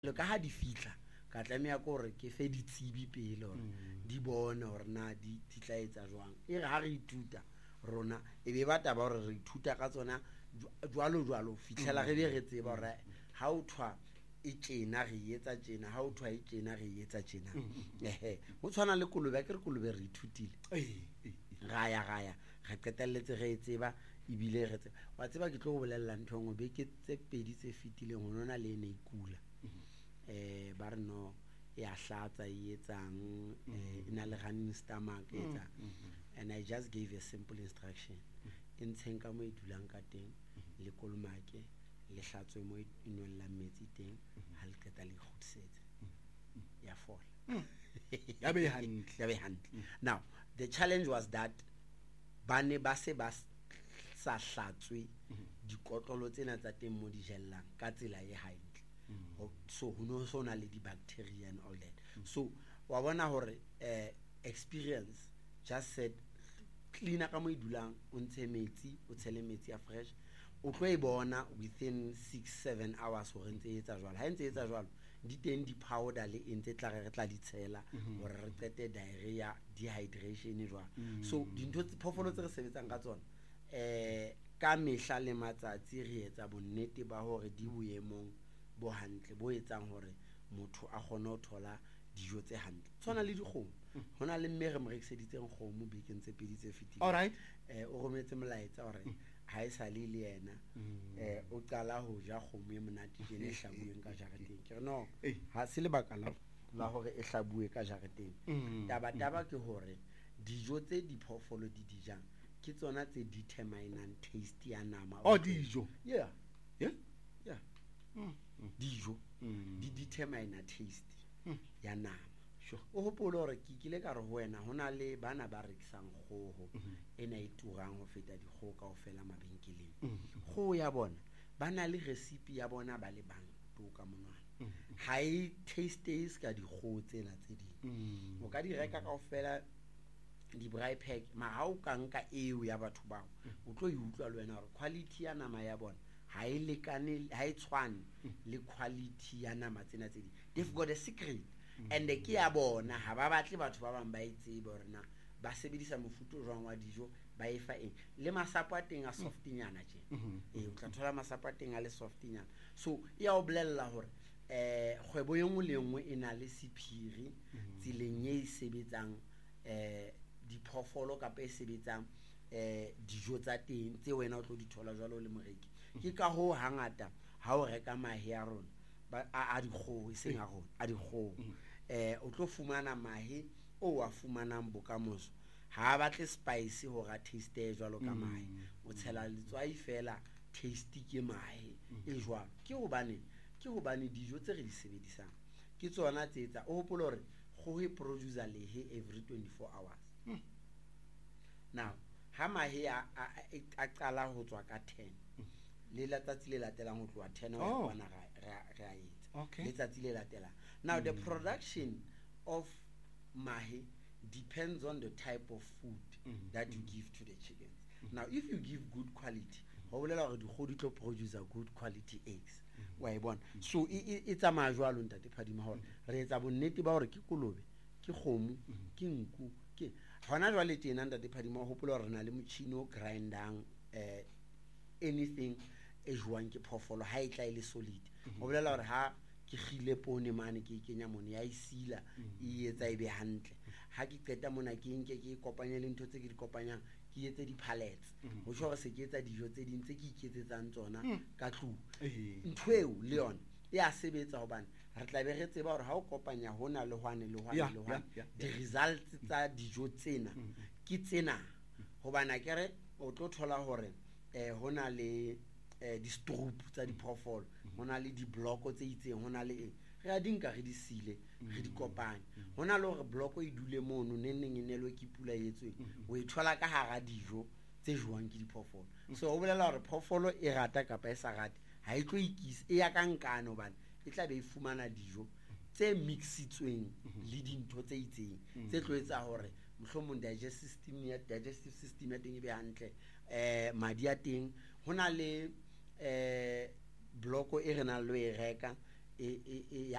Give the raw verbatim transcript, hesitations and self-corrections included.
lo ka ha di fitla ka tlamea go re ke fe ditsebi pele hore di bone hore na di di tla etsa jwang e re ha re ithuta rona e be bata ba hore re ithuta ka tsona jwalo jwalo fitlela re be re tseba hore ha o thwa e tjena re etsa tjena ha o thwa e tjena re etsa tjena ehe ho tshwana le kolobe ke re kolobe re ithutile ga ya ga ya re qetelletse re tseba ibile re tseba wa tseba ke tlo go bolella ntho ngwe be ke tse pedi tse fitileng ho nona le ene ikula eh ba re no ya hlatsa e etsang ina le running stomach etsa and I just gave a simple instruction in tsenka mo e dulang ka teng le kolomake le hlatswe mo inwella metsi teng ha le qeta le khutsetse ya fola ya be hantle ya be hantle. Now the challenge was that bane ba se ba sa hlatswe dikotlolo tsena tsa teng mo di jellang ka tsela e hantle. So ho no so na le di bacteria and all that. So wa bona hore eh experience just said cleaner ka mo e dulang o ntshe metsi o tshele metsi a fresh o tlo e bona within six seven hours hore ntse etsa jwalo ha ntse etsa jwalo di teng di powder le ntse tla re tla di tshela hore re tsete diarrhea dehydration jwa so dintho tse phofolo tse re sebetsang ka tsona eh ka mehla le matsatsi re etsa bonnete ba hore di boemong bo hantle bo etsang hore motho a gone ho thola dijo tse hantle tsona le dikgomo hona le mme re mo rekiseditseng kgomo bekeng tse pedi tse fetile all right eh o rometse molaetsa hore ha e sa le le yena eh o qala ho ja kgomo e monate ke ne hlabueng ka jareteng ke re no ha se le bakala la hore e hlabue ka jareteng taba taba ke hore dijo tse diphofolo di dijang ke tsona tse determinant taste ya nama oh dijo yeah yeah yeah dijo di determine taste ya nama sure o hopola hore ke kile ka re ho wena hona le bana ba rekisang kgoho ena e turang ho feta dikgoho kaofela mabenkeleng kgoho ya bona bana le recipe ya bona ba le bang to ka monwana ha e taste is ka dikgoho tsena tse ding o ka di reka kaofela di braai pack ma ha o ka nka eo ya batho bao o tlo e utlwa le wena hore quality ya nama ya bona ha e lekane ha e tshwane le quality ya nama tsena tse ding they've got a secret and ke ya bona ha ba batle batho ba bang ba itsebe hore na ba sebedisa mofuta o jwang wa dijo ba e fa eng le masapo a teng a soft nyana tje eh o tla thola masapo a teng a le soft nyana so ya o blella hore eh kgwebo e nngwe le nngwe e na le sephiri tsileng e sebetsang eh diphofolo ka pa e sebetsang eh dijo tsa teng tse wena o tlo di thola jwalo le moreki ke ka ho hangata ha o reka mahe a rona ba a dikgoho e seng a rona a dikgoho eh o tlo fumana mahe o wa fumanang bokamoso ha batle spice ho ra taste jwalo ka mahe o tshela letswai fela taste ke mahe e jwalo ke hobane ke hobane dijo tse re di sebedisang ke tsona tse etsa o hopola hore go e producer lehe every twenty-four hours now ha mahe a a qala ho tswa ka ten le letsatsi le latelang ho tloha ten ho bona ra ra etsa letsatsi le latelang now the production of mahe depends on the type of food that you give to the chickens now if you give good quality ho bolela hore dikgoho di tlo produce good quality eggs wa e bona so e tsamaya jwalo ntate phadima hore re etsa bonnete ba hore ke kolobe ke kgomo ke nku ke hona jwale tjena ntate phadima ho hopola hore na le motjhini o grindang eh anything e jwang ke phofolo ha e tla ile solid ho bolela hore ha ke khile pone mane ke kenya mone ya isila e etsa e be hantle ha ke qeta mona ke nke ke kopanya le ntho tse ke di kopanyang ke etse di pallets ho tshwara se ke etsa dijo tse ding tse ke iketsetsang tsona ka tlu ntho eo le yona e a sebetsa hobane re tla be re tseba hore ha o kopanya hona le hwane le hwane le hwane the results tsa dijo tsena ke tsena hobane ke re o tlo thola hore eh hona le eh di stroop tsa di phofolo hona le di blocko tse itseng hona le re a dinka re di sile re di kopanye hona le hore blocko e dule mono nenneng e nelwe ke pula etswe o e thola ka hara dijo tse jwang ke di phofolo so o bolela hore phofolo e rata kapa e sa rate ha e tlo ikisa e ya ka nkano bana e tla be e fumana dijo tse mixitsweng le dintho tse itseng tse tlo etsa hore mohlomong digestive system ya digestive system ya teng e be hantle eh madi a teng hona le eh blocko e rena lo e reka e- e- e- ya